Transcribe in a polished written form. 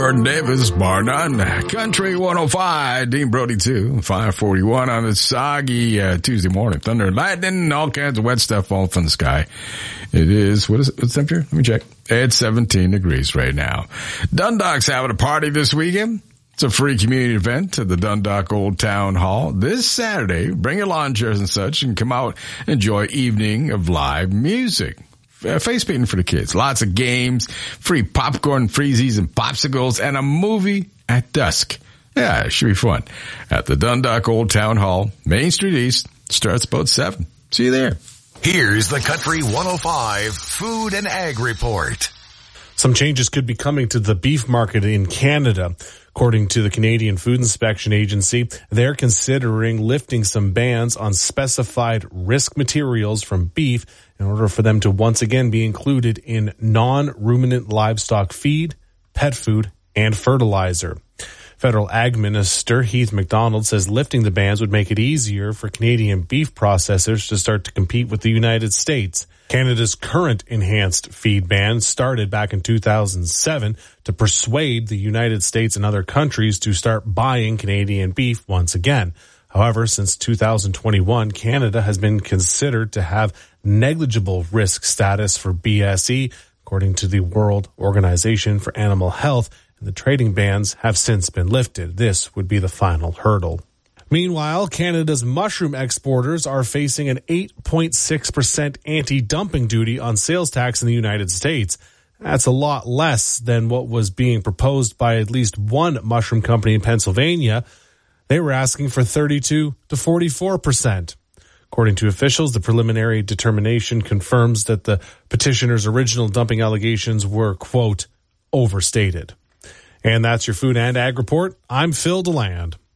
Gordon Davis, bar none. Country 105, Dean Brody too. 541 on a soggy Tuesday morning. Thunder and lightning, all kinds of wet stuff falling from the sky. It is, what's the temperature? Let me check. It's 17 degrees right now. Dundalk's having a party this weekend. It's a free community event at the Dundalk Old Town Hall this Saturday. Bring your lawn chairs and such and come out and enjoy evening of live music. Face painting for the kids. Lots of games, free popcorn, freezies, and popsicles, and a movie at dusk. Yeah, it should be fun. At the Dundalk Old Town Hall, Main Street East, starts about 7. See you there. Here's the Country 105 Food and Ag Report. Some changes could be coming to the beef market in Canada. According to the Canadian Food Inspection Agency, they're considering lifting some bans on specified risk materials from beef in order for them to once again be included in non-ruminant livestock feed, pet food, and fertilizer. Federal Ag Minister Heath MacDonald says lifting the bans would make it easier for Canadian beef processors to start to compete with the United States. Canada's current enhanced feed ban started back in 2007 to persuade the United States and other countries to start buying Canadian beef once again. However, since 2021, Canada has been considered to have negligible risk status for BSE, according to the World Organization for Animal Health, and the trading bans have since been lifted. This would be the final hurdle. Meanwhile, Canada's mushroom exporters are facing an 8.6% anti-dumping duty on sales tax in the United States. That's a lot less than what was being proposed by at least one mushroom company in Pennsylvania. They were asking for 32 to 44%. According to officials, the preliminary determination confirms that the petitioner's original dumping allegations were, quote, overstated. And that's your Food and Ag Report. I'm Phil DeLand.